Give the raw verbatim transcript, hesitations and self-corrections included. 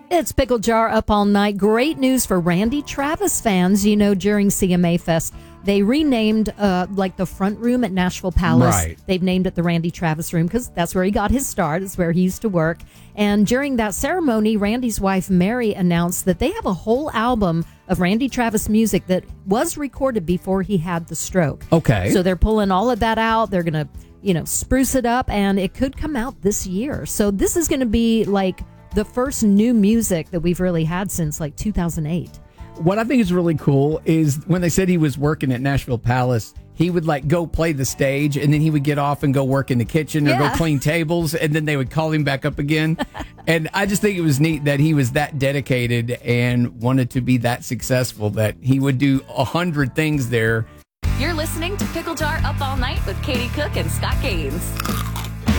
It's Pickle Jar Up All Night. Great news for Randy Travis fans. You know, during C M A Fest, they renamed uh, like the front room at Nashville Palace. Right. They've named it the Randy Travis Room because that's where he got his start. It's where he used to work. And during that ceremony, Randy's wife, Mary, announced that they have a whole album of Randy Travis music that was recorded before he had the stroke. Okay. So they're pulling all of that out. They're going to, you know, spruce it up, and it could come out this year. So this is going to be like the first new music that we've really had since like two thousand eight. What I think is really cool is when they said he was working at Nashville Palace, he would like go play the stage and then he would get off and go work in the kitchen or Yeah. go clean tables, and then they would call him back up again. And I just think it was neat that he was that dedicated and wanted to be that successful that he would do a hundred things there. You're listening to Pickle Jar Up All Night with Katie Cook and Scott Gaines.